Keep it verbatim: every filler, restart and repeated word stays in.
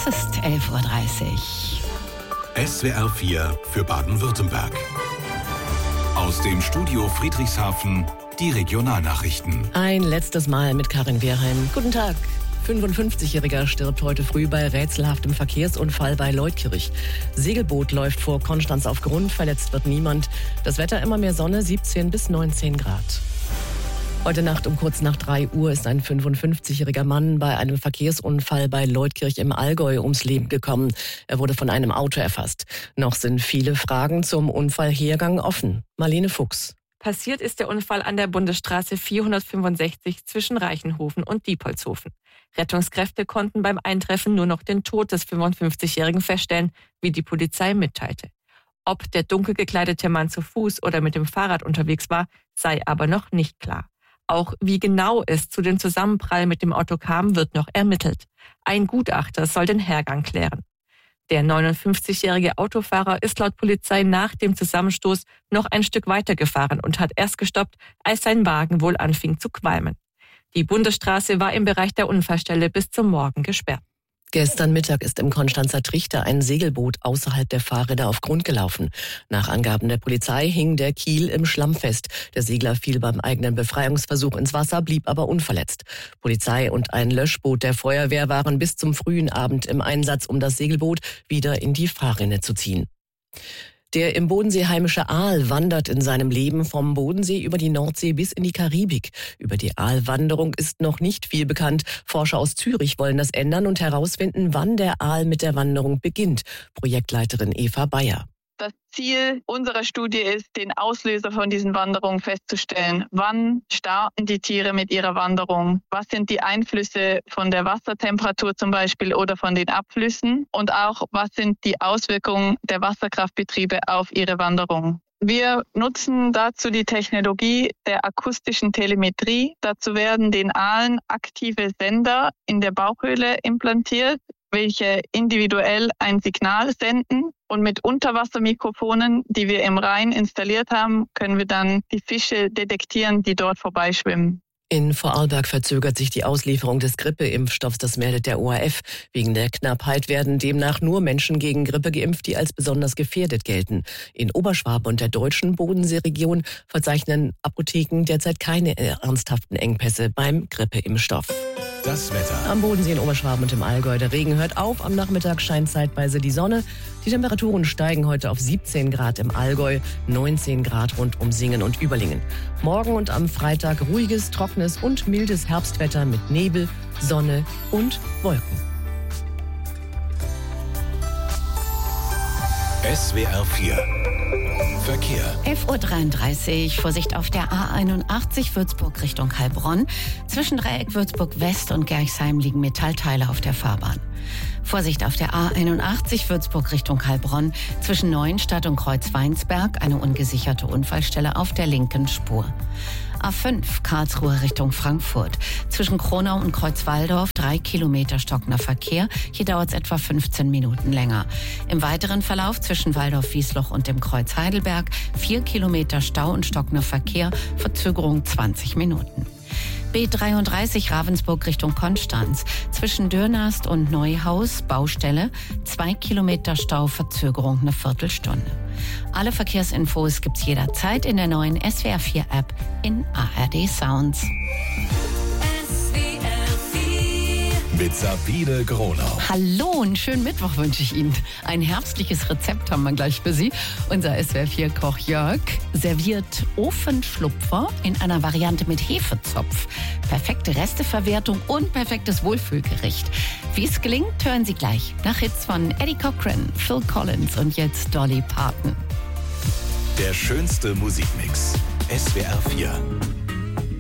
Es ist elf Uhr dreißig. S W R vier für Baden-Württemberg. Aus dem Studio Friedrichshafen die Regionalnachrichten. Ein letztes Mal mit Karin Wehrheim. Guten Tag. fünfundfünfzigjähriger stirbt heute früh bei rätselhaftem Verkehrsunfall bei Leutkirch. Segelboot läuft vor Konstanz auf Grund, verletzt wird niemand. Das Wetter immer mehr Sonne, siebzehn bis neunzehn Grad. Heute Nacht um kurz nach drei Uhr ist ein fünfundfünfzigjähriger Mann bei einem Verkehrsunfall bei Leutkirch im Allgäu ums Leben gekommen. Er wurde von einem Auto erfasst. Noch sind viele Fragen zum Unfallhergang offen. Marlene Fuchs. Passiert ist der Unfall an der Bundesstraße vierhundertfünfundsechzig zwischen Reichenhofen und Diepholzhofen. Rettungskräfte konnten beim Eintreffen nur noch den Tod des fünfundfünfzigjährigen feststellen, wie die Polizei mitteilte. Ob der dunkel gekleidete Mann zu Fuß oder mit dem Fahrrad unterwegs war, sei aber noch nicht klar. Auch wie genau es zu dem Zusammenprall mit dem Auto kam, wird noch ermittelt. Ein Gutachter soll den Hergang klären. Der neunundfünfzigjährige Autofahrer ist laut Polizei nach dem Zusammenstoß noch ein Stück weitergefahren und hat erst gestoppt, als sein Wagen wohl anfing zu qualmen. Die Bundesstraße war im Bereich der Unfallstelle bis zum Morgen gesperrt. Gestern Mittag ist im Konstanzer Trichter ein Segelboot außerhalb der Fahrräder auf Grund gelaufen. Nach Angaben der Polizei hing der Kiel im Schlamm fest. Der Segler fiel beim eigenen Befreiungsversuch ins Wasser, blieb aber unverletzt. Polizei und ein Löschboot der Feuerwehr waren bis zum frühen Abend im Einsatz, um das Segelboot wieder in die Fahrrinne zu ziehen. Der im Bodensee heimische Aal wandert in seinem Leben vom Bodensee über die Nordsee bis in die Karibik. Über die Aalwanderung ist noch nicht viel bekannt. Forscher aus Zürich wollen das ändern und herausfinden, wann der Aal mit der Wanderung beginnt. Projektleiterin Eva Bayer. Das Ziel unserer Studie ist, den Auslöser von diesen Wanderungen festzustellen. Wann starten die Tiere mit ihrer Wanderung? Was sind die Einflüsse von der Wassertemperatur zum Beispiel oder von den Abflüssen? Und auch, was sind die Auswirkungen der Wasserkraftbetriebe auf ihre Wanderung? Wir nutzen dazu die Technologie der akustischen Telemetrie. Dazu werden den Aalen aktive Sender in der Bauchhöhle implantiert, welche individuell ein Signal senden. Und mit Unterwassermikrofonen, die wir im Rhein installiert haben, können wir dann die Fische detektieren, die dort vorbeischwimmen. In Vorarlberg verzögert sich die Auslieferung des Grippeimpfstoffs, das meldet der O R F. Wegen der Knappheit werden demnach nur Menschen gegen Grippe geimpft, die als besonders gefährdet gelten. In Oberschwaben und der deutschen Bodenseeregion verzeichnen Apotheken derzeit keine ernsthaften Engpässe beim Grippeimpfstoff. Das Wetter. Am Bodensee in Oberschwaben und im Allgäu. Der Regen hört auf. Am Nachmittag scheint zeitweise die Sonne. Die Temperaturen steigen heute auf siebzehn Grad im Allgäu, neunzehn Grad rund um Singen und Überlingen. Morgen und am Freitag ruhiges, trockenes und mildes Herbstwetter mit Nebel, Sonne und Wolken. S W R vier Verkehr. elf Uhr dreiunddreißig. Vorsicht auf der A einundachtzig Würzburg Richtung Heilbronn. Zwischen Dreieck Würzburg West und Gerchsheim liegen Metallteile auf der Fahrbahn. Vorsicht auf der A einundachtzig Würzburg Richtung Heilbronn. Zwischen Neuenstadt und Kreuzweinsberg eine ungesicherte Unfallstelle auf der linken Spur. A fünf Karlsruhe Richtung Frankfurt. Zwischen Kronau und Kreuzwaldorf drei Kilometer stockender Verkehr. Hier dauert es etwa fünfzehn Minuten länger. Im weiteren Verlauf zwischen Waldorf-Wiesloch und dem Kreuz Heidelberg vier Kilometer Stau und stockender Verkehr. Verzögerung zwanzig Minuten. B dreiunddreißig Ravensburg Richtung Konstanz. Zwischen Dürnast und Neuhaus Baustelle. Zwei Kilometer Stau, Verzögerung eine Viertelstunde. Alle Verkehrsinfos gibt's jederzeit in der neuen S W R vier App in A R D Sounds. Mit Sabine Gronau. Hallo, einen schönen Mittwoch wünsche ich Ihnen. Ein herbstliches Rezept haben wir gleich für Sie. Unser S W R vier Koch Jörg serviert Ofenschlupfer in einer Variante mit Hefezopf. Perfekte Resteverwertung und perfektes Wohlfühlgericht. Wie es gelingt, hören Sie gleich. Nach Hits von Eddie Cochran, Phil Collins und jetzt Dolly Parton. Der schönste Musikmix. S W R vier.